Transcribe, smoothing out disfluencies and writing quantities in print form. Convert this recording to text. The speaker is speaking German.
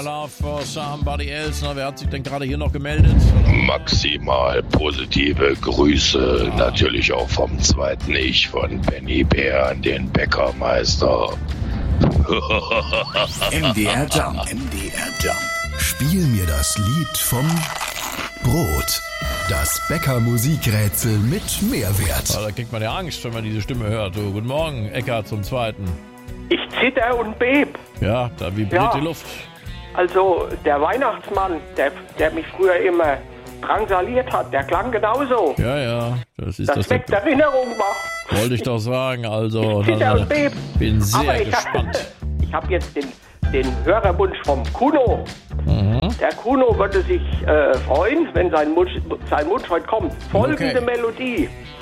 Love for somebody else. Na, wer hat sich denn gerade hier noch gemeldet? Maximal positive Grüße, natürlich auch vom zweiten Ich von Benny Bär an den Bäckermeister. MDR Jump. Spiel mir das Lied vom Brot. Das Bäcker-Musikrätsel mit Mehrwert. Da kriegt man ja Angst, wenn man diese Stimme hört. So, guten Morgen, Eckart zum Zweiten. Ich zitter und beb. Ja, da vibriert die Luft. Also der Weihnachtsmann, der mich früher immer drangsaliert hat, der klang genauso. Ja, das ist das weckt Erinnerung wach. Wollte ich doch sagen, also. Ich zitter und beb. Bin sehr gespannt. Ich habe jetzt den Hörerwunsch vom Kuno. Der Kuno würde sich freuen, wenn sein Wunsch heute kommt. Folgende Melodie.